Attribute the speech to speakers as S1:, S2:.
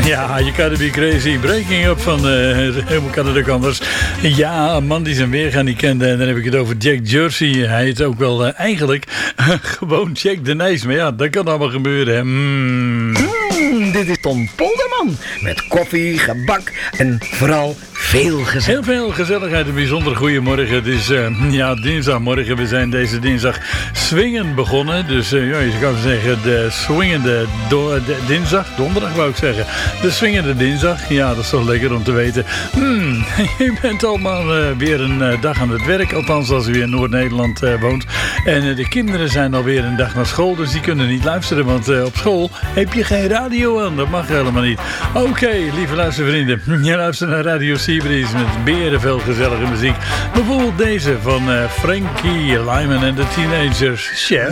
S1: Ja, je kan be crazy. Breaking up van helemaal kan het ook anders. Ja, een man die zijn weergaan niet kende. En dan heb ik het over Jack Jersey. Hij heet ook wel eigenlijk gewoon Jack de Nijs. Maar ja, dat kan allemaal gebeuren. Hè.
S2: Dit is Tom Polderman. Met koffie, gebak en vooral veel gezelligheid.
S1: Heel veel gezelligheid. Een bijzonder goeiemorgen. Het is dinsdagmorgen. We zijn deze dinsdag swingend begonnen. Dus je kan zeggen de swingende dinsdag. Donderdag wou ik zeggen. De swingende dinsdag. Ja, dat is toch lekker om te weten. Je bent allemaal weer een dag aan het werk. Althans als u in Noord-Nederland woont. En de kinderen zijn alweer een dag naar school. Dus die kunnen niet luisteren. Want op school heb je geen radio aan. Dat mag helemaal niet. Oké, lieve luistervrienden. Je luistert naar Radio Seabreeze met berenveel gezellige muziek. Bijvoorbeeld deze van Frankie Lyman en de Teenagers. Chef.